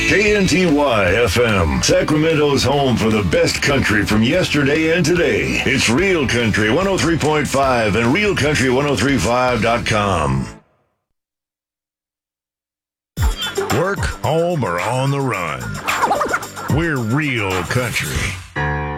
KNTY FM, Sacramento's home for the best country from yesterday and today. It's Real Country 103.5 and realcountry1035.com. Work, home, or on the run. We're Real Country.